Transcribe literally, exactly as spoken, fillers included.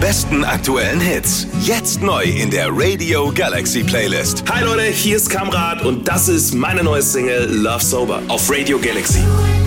besten aktuellen Hits. Jetzt neu in der Radio Galaxy Playlist. Hi Leute, hier ist Kamrat und das ist meine neue Single Love Sober auf Radio Galaxy.